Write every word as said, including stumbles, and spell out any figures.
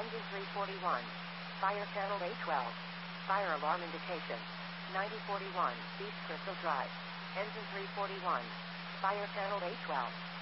Engine three forty-one. Fire channel A twelve. Fire alarm indication. ninety forty-one, East Crystal Drive. Engine three forty-one. Fire channel A twelve.